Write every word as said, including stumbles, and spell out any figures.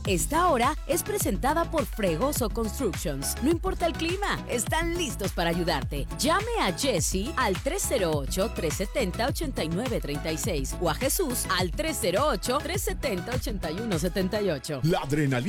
Esta hora es presentada por Fregoso Constructions. No importa el clima, están listos para ayudarte. Llame a Jesse al tres cero ocho, tres siete cero, ocho nueve tres seis o a Jesús al tres cero ocho, tres siete cero, ocho uno siete ocho. La adrenalina